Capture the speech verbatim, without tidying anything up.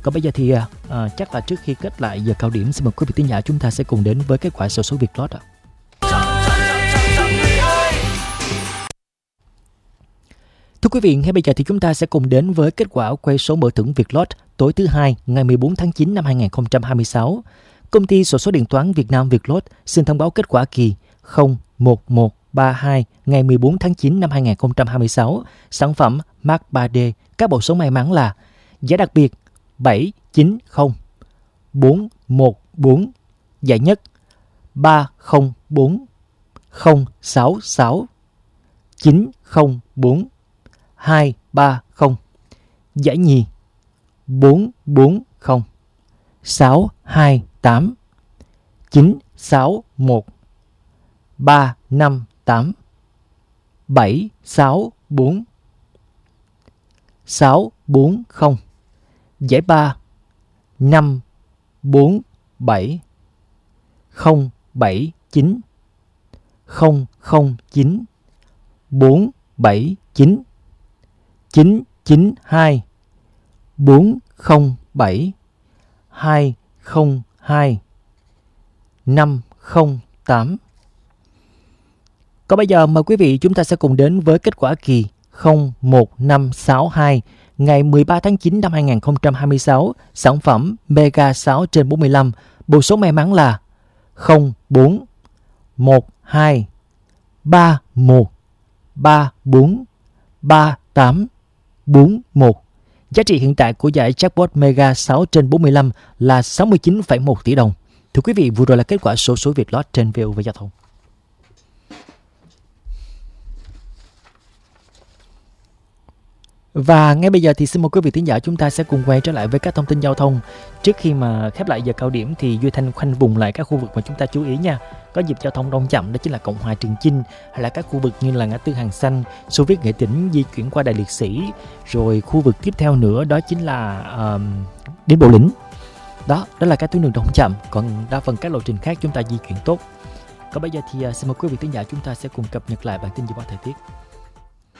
Còn bây giờ thì à, chắc là trước khi kết lại giờ cao điểm, xin mời quý vị thính giả chúng ta sẽ cùng đến với kết quả xổ số Vietlott ạ. Thưa quý vị, ngay bây giờ thì chúng ta sẽ cùng đến với kết quả quay số mở thưởng Vietlott tối thứ hai ngày mười bốn tháng chín năm hai nghìn không trăm hai mươi sáu. Công ty xổ số điện toán Việt Nam Vietlott xin thông báo kết quả kỳ không một một ba hai ngày mười bốn tháng chín năm hai nghìn không trăm hai mươi sáu. Sản phẩm Mark ba D. Các bộ số may mắn là giải đặc biệt bảy chín không, bốn một bốn, giải nhất ba không bốn, không sáu sáu, chín không bốn, hai ba không, giải nhì bốn bốn không, sáu hai tám, chín sáu một, ba năm tám, bảy sáu bốn, sáu bốn không, giải ba năm bốn bảy, không bảy chín, không không chín, bốn bảy chín, chín chín hai, bốn không bảy, hai không hai, năm không tám. Còn bây giờ mời quý vị chúng ta sẽ cùng đến với kết quả kỳ không một năm sáu hai ngày mười ba tháng chín năm hai nghìn không trăm hai mươi sáu. Sản phẩm Mega sáu trên bốn mươi lăm. Bộ số may mắn là không bốn, một hai, ba một, ba bốn, ba tám, bốn một. Giá trị hiện tại của giải jackpot Mega sáu trên bốn mươi lăm là sáu mươi chín phẩy một tỷ đồng. Thưa quý vị, vừa rồi là kết quả số số Vietlott trên vê o vê Giao thông. Và ngay bây giờ thì xin mời quý vị thính giả chúng ta sẽ cùng quay trở lại với các thông tin giao thông. Trước khi mà khép lại giờ cao điểm thì Duy Thanh khoanh vùng lại các khu vực mà chúng ta chú ý nha. Có nhịp giao thông đông chậm đó chính là Cộng hòa Trường Chinh, hay là các khu vực như là ngã tư Hàng Xanh, Xô Viết Nghệ Tĩnh di chuyển qua Đại Liệt Sĩ. Rồi khu vực tiếp theo nữa đó chính là uh, đến Bộ Lĩnh. Đó, đó là các tuyến đường đông chậm, còn đa phần các lộ trình khác chúng ta di chuyển tốt. Còn bây giờ thì uh, xin mời quý vị thính giả chúng ta sẽ cùng cập nhật lại bản tin dự báo thời tiết.